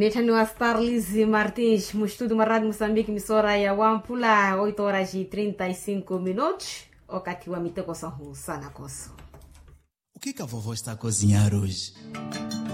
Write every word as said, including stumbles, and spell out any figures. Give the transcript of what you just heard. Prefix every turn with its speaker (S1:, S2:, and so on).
S1: Netani wa Starlize Martins, mustudo marado Moçambique, emissora ya Wampula, oito horas e trinta e cinco minutos. Wakati wa miteko sana koso.
S2: O que que a vovó está a cozinhar hoje?